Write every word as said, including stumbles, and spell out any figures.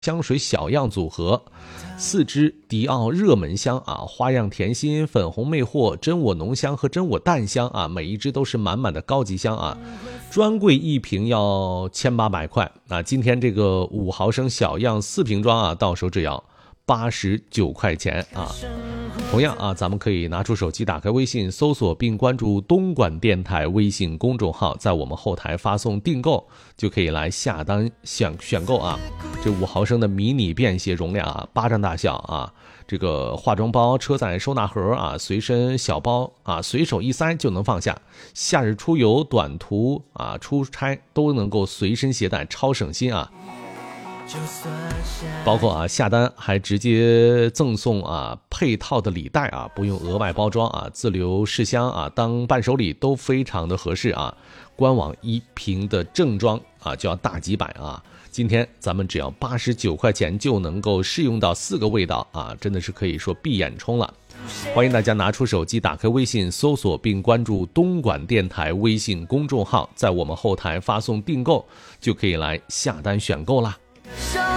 香水小样组合，四支迪奥热门香啊，花样甜心、粉红魅惑、真我浓香和真我淡香啊，每一支都是满满的高级香啊，专柜一瓶要千八百块啊，今天这个五毫升小样四瓶装啊，到手只要八十九块钱啊。同样啊，咱们可以拿出手机，打开微信，搜索并关注东莞电台微信公众号，在我们后台发送订购，就可以来下单选选购啊。这五毫升的迷你便携容量啊，巴掌大小啊，这个化妆包、车载收纳盒啊，随身小包啊，随手一塞就能放下。夏日出游、短途啊、出差都能够随身携带，超省心啊。包括啊下单还直接赠送啊配套的礼袋啊，不用额外包装啊，自留试香啊，当伴手礼都非常的合适啊。官网一瓶的正装啊就要大几百啊，今天咱们只要八十九块钱就能够试用到四个味道啊，真的是可以说闭眼冲了。欢迎大家拿出手机，打开微信，搜索并关注东莞电台微信公众号，在我们后台发送订购，就可以来下单选购啦。